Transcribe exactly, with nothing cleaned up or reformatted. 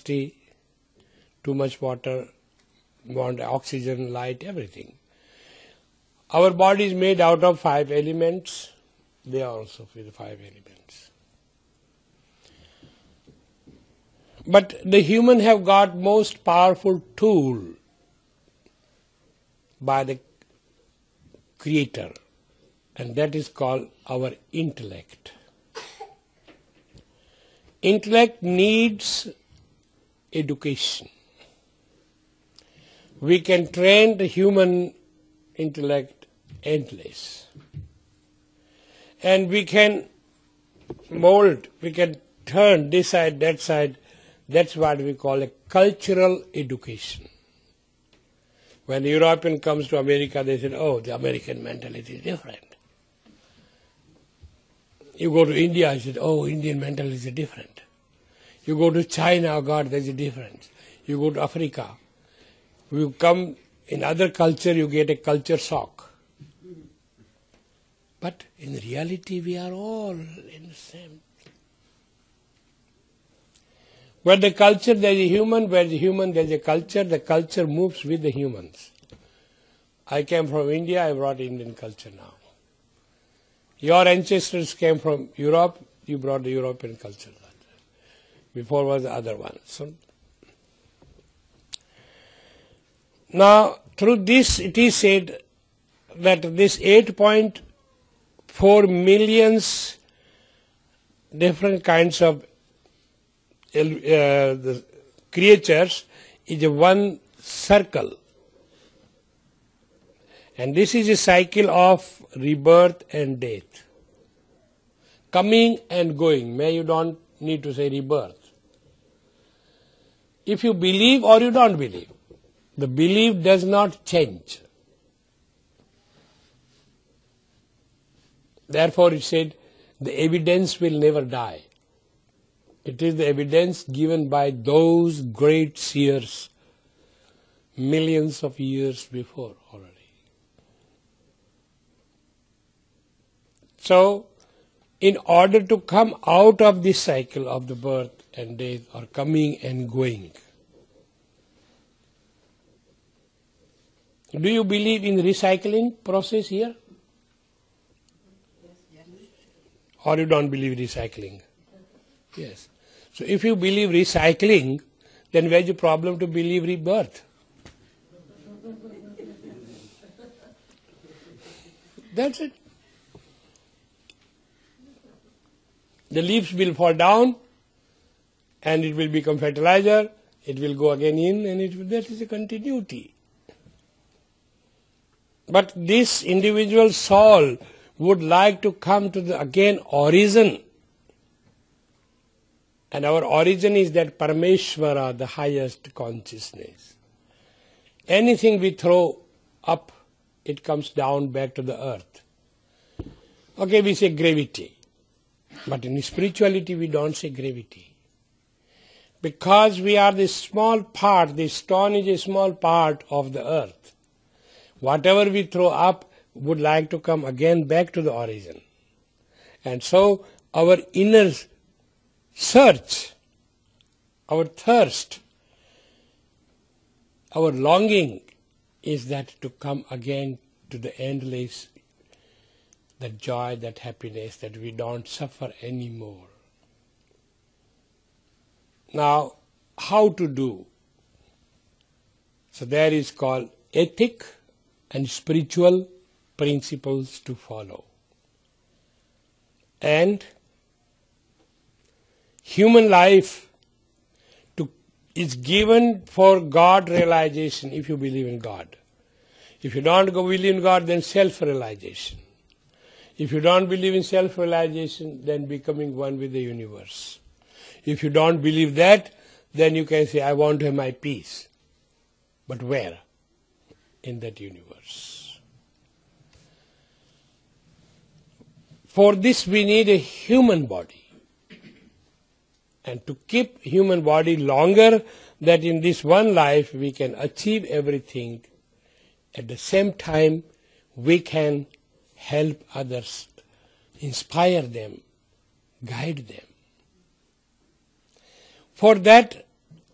thirsty, too much water, want oxygen, light, everything. Our body is made out of five elements. They are also with five elements. But the human have got most powerful tool by the Creator, and that is called our intellect. Intellect needs education. We can train the human intellect endless. And we can mold, we can turn this side, that side. That's what we call a cultural education. When the European comes to America, they said, oh, the American mentality is different. You go to India, I said, oh, Indian mentality is different. You go to China, oh God, there's a difference. You go to Africa. You come in other culture, you get a culture shock. But in reality, we are all in the same. Where the culture, there is a human, where the human, there is a culture, the culture moves with the humans. I came from India, I brought Indian culture now. Your ancestors came from Europe, you brought the European culture. Before was the other one. So, now, through this it is said that this eight point four millions different kinds of Uh, the creatures is a one circle, and this is a cycle of rebirth and death, coming and going. May you don't need to say rebirth. If you believe or you don't believe, the belief does not change. Therefore it said the evidence will never die. It is the evidence given by those great seers millions of years before already. So, in order to come out of this cycle of the birth and death or coming and going, do you believe in recycling process here? Or you don't believe recycling? Yes. So if you believe recycling, then where is the problem to believe rebirth? That's it. The leaves will fall down and it will become fertilizer, it will go again in, and it will, that is a continuity. But this individual soul would like to come to the again origin. And our origin is that Parameshvara, the highest consciousness. Anything we throw up, it comes down back to the earth. Okay, we say gravity. But in spirituality, we don't say gravity. Because we are the small part, the stone is a small part of the earth. Whatever we throw up would like to come again back to the origin. And so our inner search, our thirst, our longing is that to come again to the endless, that joy, that happiness, that we don't suffer anymore. Now, how to do? So there is called ethic and spiritual principles to follow. And human life to, is given for God realization if you believe in God. If you don't go believe in God, then self-realization. If you don't believe in self-realization, then becoming one with the universe. If you don't believe that, then you can say, I want to have my peace. But where? In that universe. For this we need a human body. And to keep human body longer, that in this one life we can achieve everything, at the same time we can help others, inspire them, guide them. For that